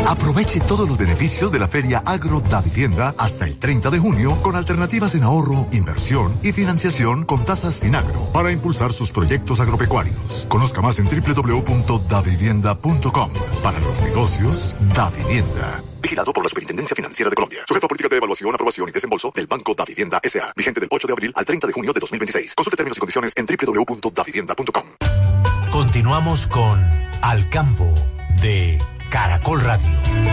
Aproveche todos los beneficios de la Feria Agro Davivienda hasta el 30 de junio con alternativas en ahorro, inversión y financiación con tasas Finagro para impulsar sus proyectos agropecuarios. Conozca más en www.davivienda.com. Para los negocios, Davivienda. Vigilado por la Superintendencia Financiera de Colombia. Sujeto a política de evaluación, aprobación y desembolso del Banco Davivienda S.A. Vigente del 8 de abril al 30 de junio de 2026. Consulte términos y condiciones en www.davivienda.com. Continuamos con Al Campo de Caracol Radio.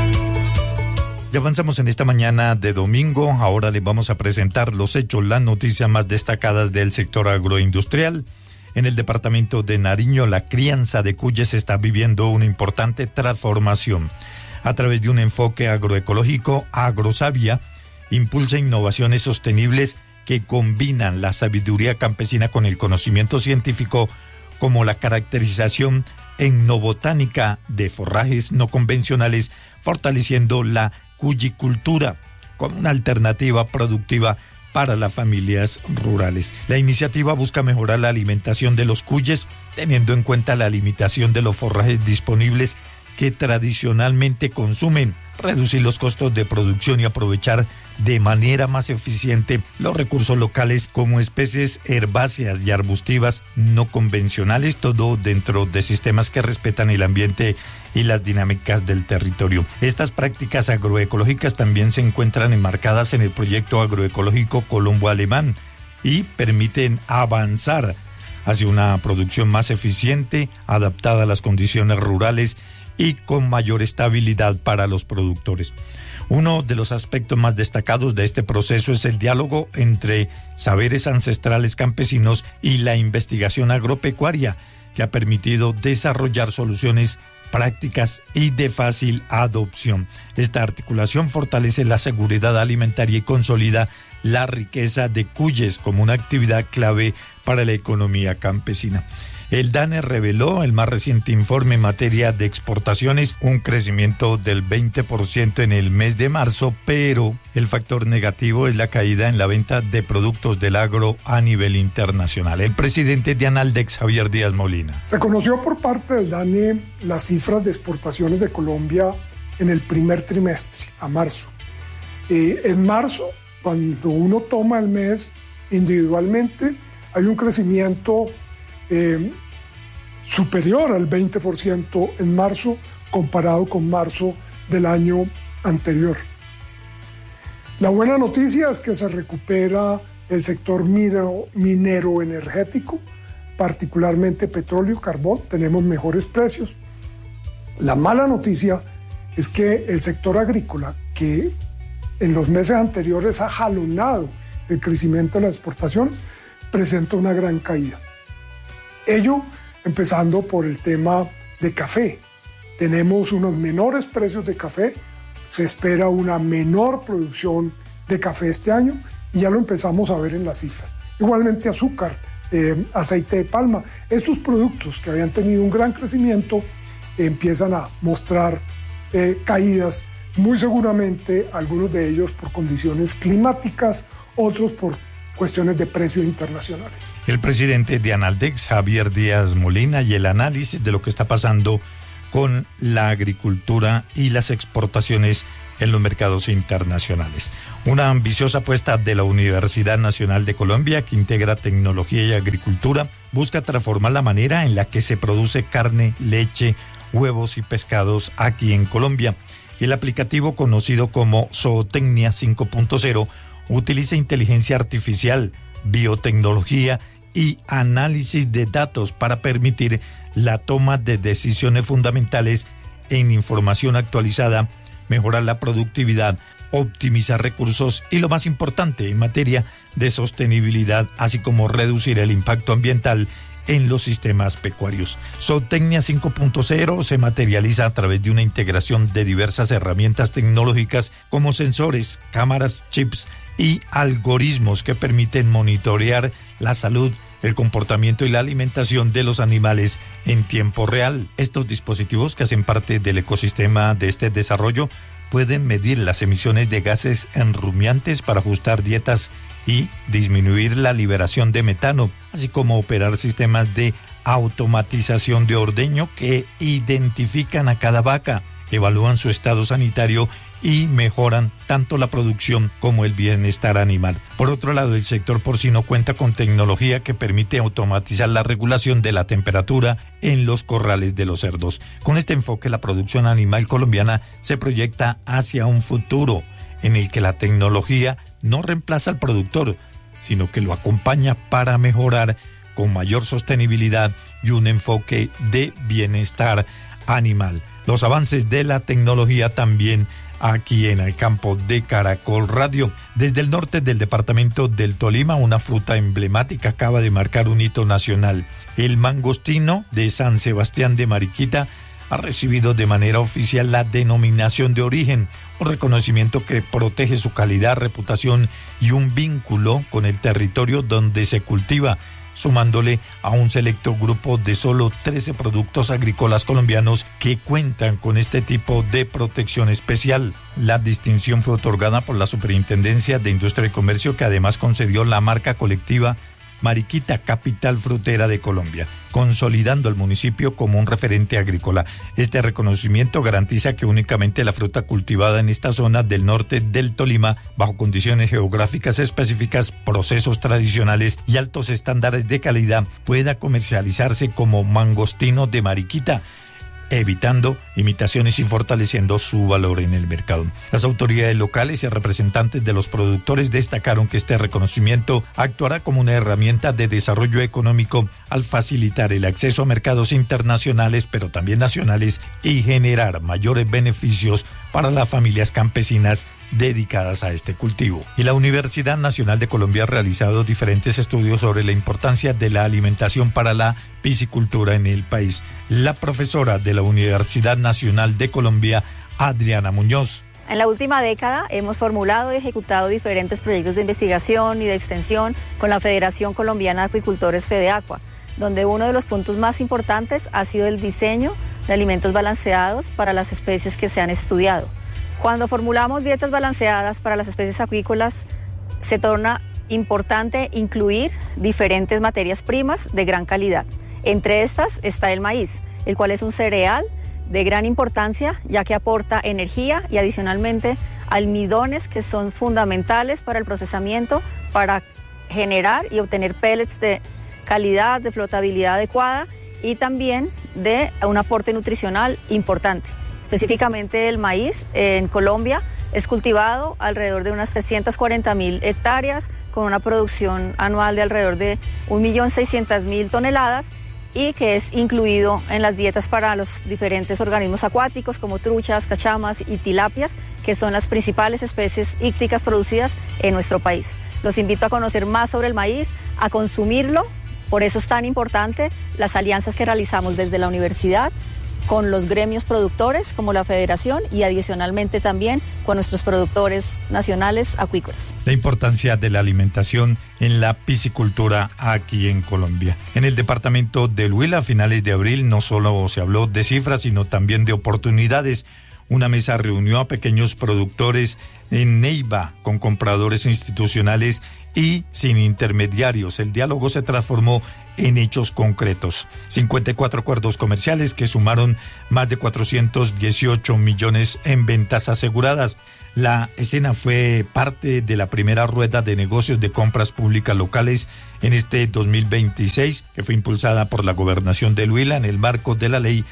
Ya avanzamos en esta mañana de domingo. Ahora les vamos a presentar los hechos, las noticias más destacadas del sector agroindustrial. En el departamento de Nariño, la crianza de cuyes está viviendo una importante transformación. A través de un enfoque agroecológico, Agrosavia impulsa innovaciones sostenibles que combinan la sabiduría campesina con el conocimiento científico, como la caracterización etnobotánica de forrajes no convencionales, fortaleciendo la cuyicultura como una alternativa productiva para las familias rurales. La iniciativa busca mejorar la alimentación de los cuyes, teniendo en cuenta la limitación de los forrajes disponibles que tradicionalmente consumen, reducir los costos de producción y aprovechar de manera más eficiente los recursos locales como especies herbáceas y arbustivas no convencionales, todo dentro de sistemas que respetan el ambiente y las dinámicas del territorio. Estas prácticas agroecológicas también se encuentran enmarcadas en el proyecto agroecológico colombo-alemán y permiten avanzar hacia una producción más eficiente, adaptada a las condiciones rurales y con mayor estabilidad para los productores. Uno de los aspectos más destacados de este proceso es el diálogo entre saberes ancestrales campesinos y la investigación agropecuaria, que ha permitido desarrollar soluciones prácticas y de fácil adopción. Esta articulación fortalece la seguridad alimentaria y consolida la riqueza de cuyes como una actividad clave para la economía campesina. El DANE reveló el más reciente informe en materia de exportaciones, un crecimiento del 20% en el mes de marzo, pero el factor negativo es la caída en la venta de productos del agro a nivel internacional. El presidente de Analdex, Javier Díaz Molina. Se conoció por parte del DANE las cifras de exportaciones de Colombia en el primer trimestre, a marzo. En marzo, cuando uno toma el mes individualmente, hay un crecimiento superior al 20% en marzo comparado con marzo del año anterior. La buena noticia es que se recupera el sector minero energético, particularmente petróleo y carbón, tenemos mejores precios. La mala noticia es que el sector agrícola, que en los meses anteriores ha jalonado el crecimiento de las exportaciones, presenta una gran caída. Ello empezando por el tema de café. Tenemos unos menores precios de café, se espera una menor producción de café este año y ya lo empezamos a ver en las cifras. Igualmente azúcar, aceite de palma, estos productos que habían tenido un gran crecimiento empiezan a mostrar caídas, muy seguramente algunos de ellos por condiciones climáticas, otros por cuestiones de precios internacionales. El presidente de Analdex, Javier Díaz Molina, y el análisis de lo que está pasando con la agricultura y las exportaciones en los mercados internacionales. Una ambiciosa apuesta de la Universidad Nacional de Colombia, que integra tecnología y agricultura, busca transformar la manera en la que se produce carne, leche, huevos y pescados aquí en Colombia. El aplicativo conocido como Zootecnia 5.0 utiliza inteligencia artificial, biotecnología y análisis de datos para permitir la toma de decisiones fundamentales en información actualizada, mejorar la productividad, optimizar recursos y, lo más importante, en materia de sostenibilidad, así como reducir el impacto ambiental en los sistemas pecuarios. Zootecnia 5.0 se materializa a través de una integración de diversas herramientas tecnológicas como sensores, cámaras, chips y algoritmos que permiten monitorear la salud, el comportamiento y la alimentación de los animales en tiempo real. Estos dispositivos, que hacen parte del ecosistema de este desarrollo, pueden medir las emisiones de gases en rumiantes para ajustar dietas y disminuir la liberación de metano, así como operar sistemas de automatización de ordeño que identifican a cada vaca, evalúan su estado sanitario y mejoran tanto la producción como el bienestar animal. Por otro lado, el sector porcino cuenta con tecnología que permite automatizar la regulación de la temperatura en los corrales de los cerdos. Con este enfoque, la producción animal colombiana se proyecta hacia un futuro en el que la tecnología no reemplaza al productor, sino que lo acompaña para mejorar con mayor sostenibilidad y un enfoque de bienestar animal. Los avances de la tecnología también aquí en el campo de Caracol Radio. Desde el norte del departamento del Tolima, una fruta emblemática acaba de marcar un hito nacional. El mangostino de San Sebastián de Mariquita ha recibido de manera oficial la denominación de origen, un reconocimiento que protege su calidad, reputación y un vínculo con el territorio donde se cultiva, sumándole a un selecto grupo de solo 13 productos agrícolas colombianos que cuentan con este tipo de protección especial. La distinción fue otorgada por la Superintendencia de Industria y Comercio, que además concedió la marca colectiva Mariquita, capital frutera de Colombia, consolidando al municipio como un referente agrícola. Este reconocimiento garantiza que únicamente la fruta cultivada en esta zona del norte del Tolima, bajo condiciones geográficas específicas, procesos tradicionales y altos estándares de calidad, pueda comercializarse como mangostino de Mariquita, evitando imitaciones y fortaleciendo su valor en el mercado. Las autoridades locales y representantes de los productores destacaron que este reconocimiento actuará como una herramienta de desarrollo económico al facilitar el acceso a mercados internacionales, pero también nacionales, y generar mayores beneficios para las familias campesinas dedicadas a este cultivo. Y la Universidad Nacional de Colombia ha realizado diferentes estudios sobre la importancia de la alimentación para la piscicultura en el país. La profesora de la Universidad Nacional de Colombia, Adriana Muñoz. En la última década hemos formulado y ejecutado diferentes proyectos de investigación y de extensión con la Federación Colombiana de Acuicultores FEDEACUA, donde uno de los puntos más importantes ha sido el diseño de alimentos balanceados para las especies que se han estudiado. Cuando formulamos dietas balanceadas para las especies acuícolas, se torna importante incluir diferentes materias primas de gran calidad. Entre estas está el maíz, el cual es un cereal de gran importancia, ya que aporta energía y adicionalmente almidones que son fundamentales para el procesamiento, para generar y obtener pellets de calidad, de flotabilidad adecuada y también de un aporte nutricional importante. Específicamente el maíz en Colombia es cultivado alrededor de unas 340.000 hectáreas con una producción anual de alrededor de 1.600.000 toneladas y que es incluido en las dietas para los diferentes organismos acuáticos como truchas, cachamas y tilapias, que son las principales especies ícticas producidas en nuestro país. Los invito a conocer más sobre el maíz, a consumirlo, por eso es tan importante las alianzas que realizamos desde la universidad con los gremios productores como la Federación y adicionalmente también con nuestros productores nacionales acuícolas. La importancia de la alimentación en la piscicultura aquí en Colombia. En el departamento del Huila, a finales de abril, no solo se habló de cifras, sino también de oportunidades. Una mesa reunió a pequeños productores en Neiva con compradores institucionales y sin intermediarios. El diálogo se transformó en hechos concretos. 54 acuerdos comerciales que sumaron más de 418 millones en ventas aseguradas. La escena fue parte de la primera rueda de negocios de compras públicas locales en este 2026, que fue impulsada por la Gobernación del Huila en el marco de la Ley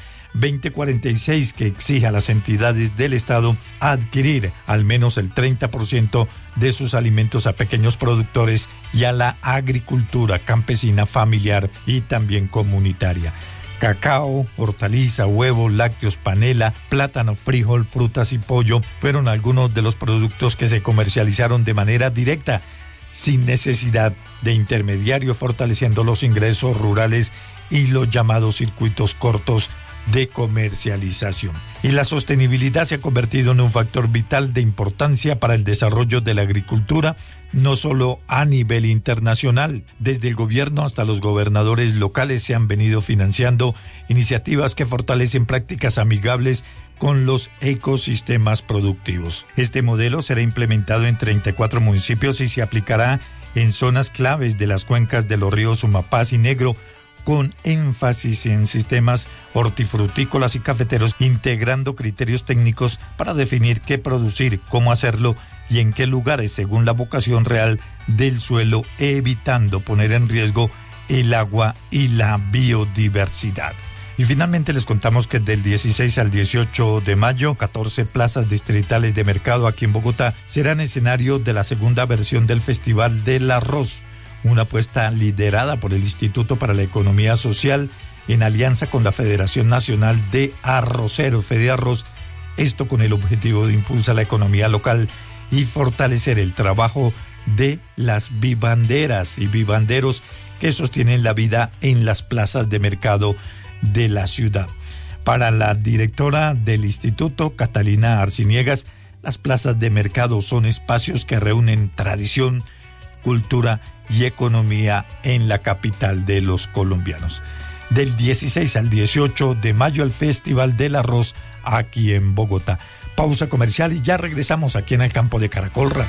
2046, que exige a las entidades del Estado adquirir al menos el 30% de sus alimentos a pequeños productores y a la agricultura campesina, familiar y también comunitaria. Cacao, hortaliza, huevos, lácteos, panela, plátano, frijol, frutas y pollo fueron algunos de los productos que se comercializaron de manera directa, sin necesidad de intermediarios, fortaleciendo los ingresos rurales y los llamados circuitos cortos de comercialización. Y la sostenibilidad se ha convertido en un factor vital de importancia para el desarrollo de la agricultura, no solo a nivel internacional. Desde el gobierno hasta los gobernadores locales se han venido financiando iniciativas que fortalecen prácticas amigables con los ecosistemas productivos. Este modelo será implementado en 34 municipios y se aplicará en zonas claves de las cuencas de los ríos Sumapaz y Negro, con énfasis en sistemas hortifrutícolas y cafeteros, integrando criterios técnicos para definir qué producir, cómo hacerlo y en qué lugares según la vocación real del suelo, evitando poner en riesgo el agua y la biodiversidad. Y finalmente les contamos que del 16 al 18 de mayo, 14 plazas distritales de mercado aquí en Bogotá serán escenario de la segunda versión del Festival del Arroz, una apuesta liderada por el Instituto para la Economía Social en alianza con la Federación Nacional de Arroceros, FEDEARROZ, esto con el objetivo de impulsar la economía local y fortalecer el trabajo de las vivanderas y vivanderos que sostienen la vida en las plazas de mercado de la ciudad. Para la directora del instituto, Catalina Arciniegas, las plazas de mercado son espacios que reúnen tradición, cultura y economía en la capital de los colombianos. Del 16 al 18 de mayo, el Festival del Arroz aquí en Bogotá. Pausa comercial y ya regresamos aquí en el campo de Caracol Radio.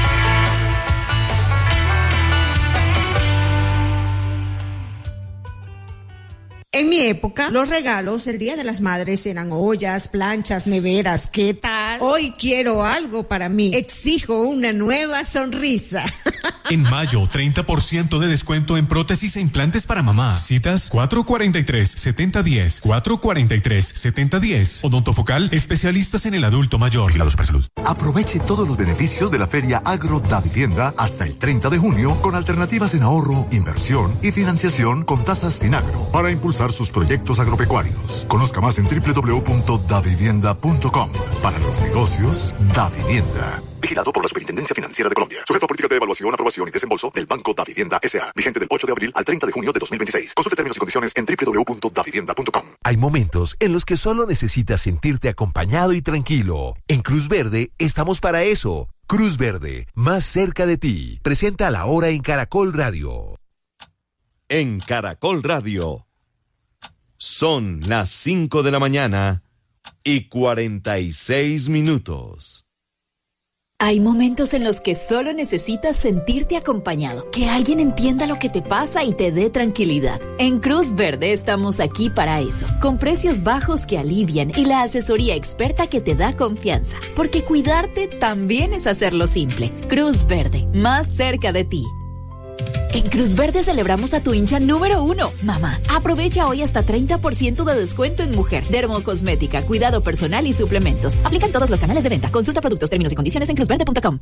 En mi época, los regalos el Día de las Madres eran ollas, planchas, neveras. ¿Qué tal? Hoy quiero algo para mí. Exijo una nueva sonrisa. En mayo, 30% de descuento en prótesis e implantes para mamá. Citas 443-7010, 443-7010. Odontofocal, especialistas en el adulto mayor. Vigilados para salud. Aproveche todos los beneficios de la Feria Agro Da Vivienda hasta el 30 de junio con alternativas en ahorro, inversión y financiación con tasas Finagro para impulsar sus proyectos agropecuarios. Conozca más en www.davivienda.com. Para los negocios, Da Vivienda. Vigilado por la Superintendencia Financiera de Colombia. Sujeto a política de evaluación, aprobación y desembolso del Banco Davivienda S.A. Vigente del 8 de abril al 30 de junio de 2026. Consulte términos y condiciones en www.davivienda.com. Hay momentos en los que solo necesitas sentirte acompañado y tranquilo. En Cruz Verde estamos para eso. Cruz Verde, más cerca de ti. Presenta La Hora en Caracol Radio. En Caracol Radio. Son las 5 de la mañana y 46 minutos. Hay momentos en los que solo necesitas sentirte acompañado, que alguien entienda lo que te pasa y te dé tranquilidad. En Cruz Verde estamos aquí para eso, con precios bajos que alivian y la asesoría experta que te da confianza, porque cuidarte también es hacerlo simple. Cruz Verde, más cerca de ti. En Cruz Verde celebramos a tu hincha número 1, mamá. Aprovecha hoy hasta 30% de descuento en mujer, dermocosmética, cuidado personal y suplementos. Aplican todos los canales de venta. Consulta productos, términos y condiciones en cruzverde.com.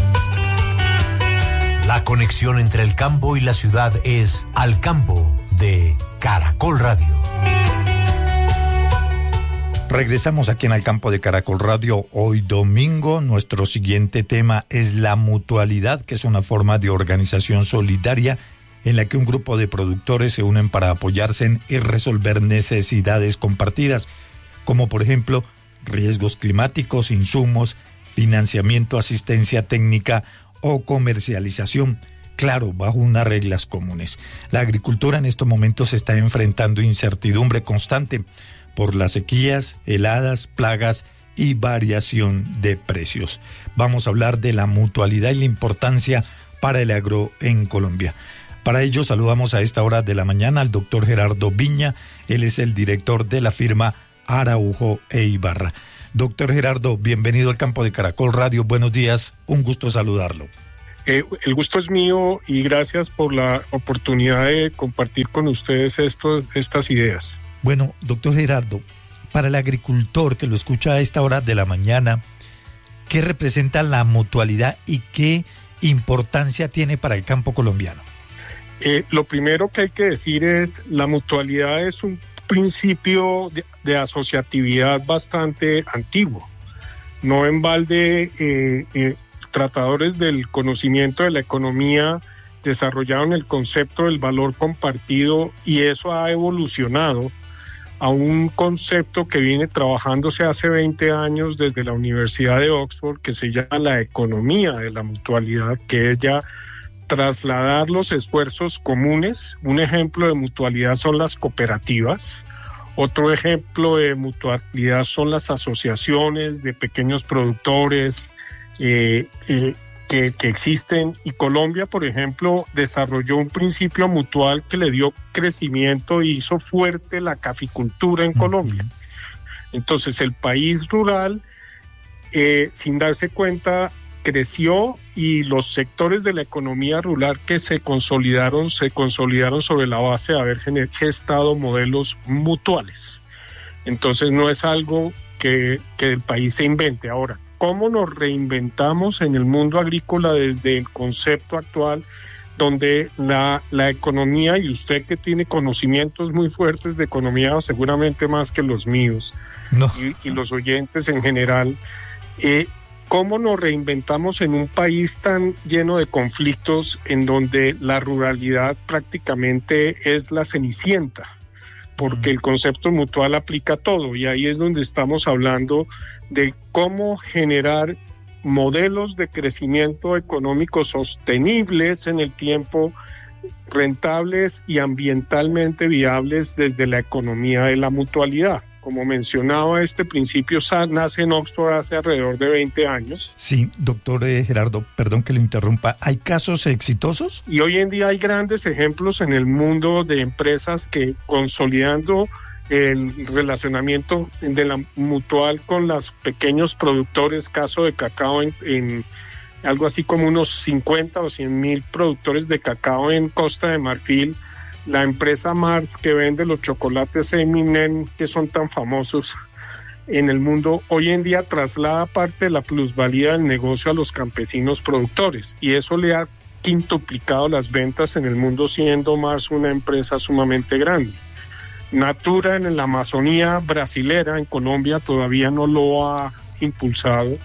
La conexión entre el campo y la ciudad es Al Campo de Caracol Radio. Regresamos aquí en Al Campo de Caracol Radio. Hoy domingo, nuestro siguiente tema es la mutualidad, que es una forma de organización solidaria en la que un grupo de productores se unen para apoyarse y resolver necesidades compartidas, como por ejemplo riesgos climáticos, insumos, financiamiento, asistencia técnica o comercialización. Claro, bajo unas reglas comunes. La agricultura en estos momentos se está enfrentando incertidumbre constante por las sequías, heladas, plagas y variación de precios. Vamos a hablar de la mutualidad y la importancia para el agro en Colombia. Para ello saludamos a esta hora de la mañana al doctor Gerardo Viña. Él es el director de la firma Araujo e Ibarra. Doctor Gerardo, bienvenido al Campo de Caracol Radio. Buenos días, un gusto saludarlo. El gusto es mío y gracias por la oportunidad de compartir con ustedes estas ideas. Bueno, doctor Gerardo, para el agricultor que lo escucha a esta hora de la mañana, ¿qué representa la mutualidad y qué importancia tiene para el campo colombiano? Lo primero que hay que decir es, la mutualidad es un principio de asociatividad bastante antiguo. No en balde, tratadores del conocimiento de la economía desarrollaron el concepto del valor compartido y eso ha evolucionado a un concepto que viene trabajándose hace 20 años desde la Universidad de Oxford, que se llama la economía de la mutualidad, que es ya trasladar los esfuerzos comunes. Un ejemplo de mutualidad son las cooperativas, otro ejemplo de mutualidad son las asociaciones de pequeños productores, que existen, y Colombia, por ejemplo, desarrolló un principio mutual que le dio crecimiento y hizo fuerte la caficultura en Colombia. Entonces el país rural, sin darse cuenta, creció, y los sectores de la economía rural que se consolidaron sobre la base de haber gestado modelos mutuales. Entonces no es algo que el país se invente. Ahora, ¿cómo nos reinventamos en el mundo agrícola desde el concepto actual, donde la economía, y usted que tiene conocimientos muy fuertes de economía, seguramente más que los míos, y los oyentes en general, ¿cómo nos reinventamos en un país tan lleno de conflictos, en donde la ruralidad prácticamente es la cenicienta? Porque el concepto mutual aplica todo, y ahí es donde estamos hablando de cómo generar modelos de crecimiento económico sostenibles en el tiempo, rentables y ambientalmente viables desde la economía de la mutualidad. Como mencionaba, este principio nace en Oxford hace alrededor de 20 años. Sí, doctor Gerardo, perdón que lo interrumpa. ¿Hay casos exitosos? Y hoy en día hay grandes ejemplos en el mundo de empresas que, consolidando el relacionamiento de la mutual con los pequeños productores, caso de cacao en algo así como unos 50 o 100,000 productores de cacao en Costa de Marfil, la empresa Mars, que vende los chocolates Eminem, que son tan famosos en el mundo, hoy en día traslada parte de la plusvalía del negocio a los campesinos productores, y eso le ha quintuplicado las ventas en el mundo, siendo Mars una empresa sumamente grande. Natura, en la Amazonía brasilera, en Colombia, todavía no lo ha impulsado.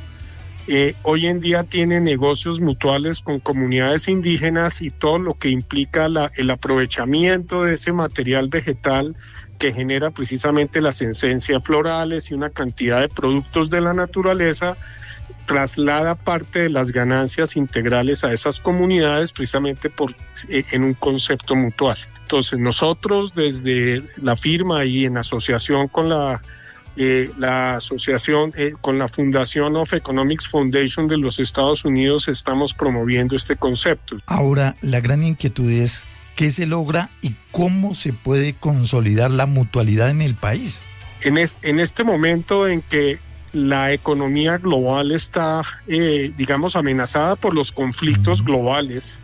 Hoy en día tiene negocios mutuales con comunidades indígenas, y todo lo que implica el aprovechamiento de ese material vegetal que genera precisamente las esencias florales y una cantidad de productos de la naturaleza, traslada parte de las ganancias integrales a esas comunidades, precisamente en un concepto mutual. Entonces nosotros, desde la firma y en asociación con la asociación, con la Fundación of Economics Foundation de los Estados Unidos, estamos promoviendo este concepto. Ahora, la gran inquietud es ¿qué se logra y cómo se puede consolidar la mutualidad en el país? En este momento en que la economía global está, digamos, amenazada por los conflictos globales,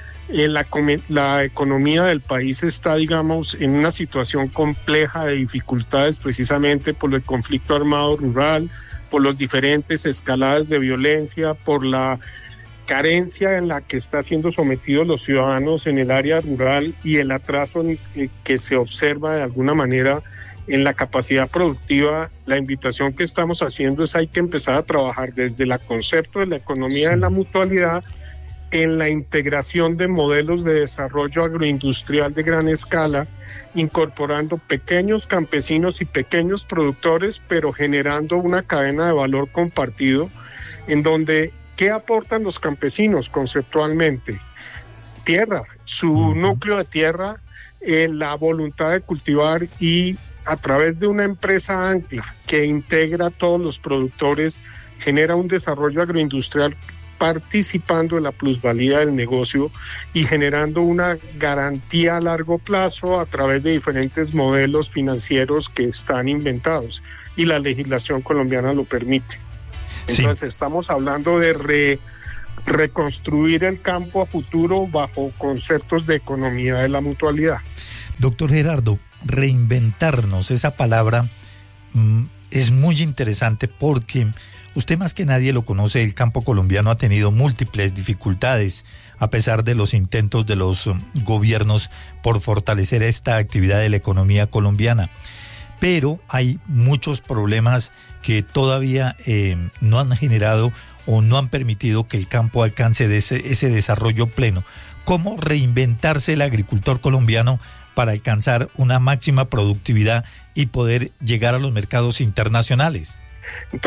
la economía del país está, digamos, en una situación compleja de dificultades, precisamente por el conflicto armado rural, por las diferentes escaladas de violencia, por la carencia en la que están siendo sometidos los ciudadanos en el área rural, y el atraso que se observa de alguna manera en la capacidad productiva. La invitación que estamos haciendo es: hay que empezar a trabajar desde el concepto de la economía de la mutualidad, en la integración de modelos de desarrollo agroindustrial de gran escala, incorporando pequeños campesinos y pequeños productores, pero generando una cadena de valor compartido, en donde ¿qué aportan los campesinos conceptualmente? Tierra, su núcleo de tierra, la voluntad de cultivar, y a través de una empresa ancla que integra a todos los productores, genera un desarrollo agroindustrial participando en la plusvalía del negocio y generando una garantía a largo plazo a través de diferentes modelos financieros que están inventados, y la legislación colombiana lo permite. Entonces estamos hablando de reconstruir el campo a futuro bajo conceptos de economía de la mutualidad. Doctor Gerardo, reinventarnos, esa palabra es muy interesante, porque usted más que nadie lo conoce, el campo colombiano ha tenido múltiples dificultades a pesar de los intentos de los gobiernos por fortalecer esta actividad de la economía colombiana. Pero hay muchos problemas que todavía no han generado o no han permitido que el campo alcance de ese desarrollo pleno. ¿Cómo reinventarse el agricultor colombiano para alcanzar una máxima productividad y poder llegar a los mercados internacionales?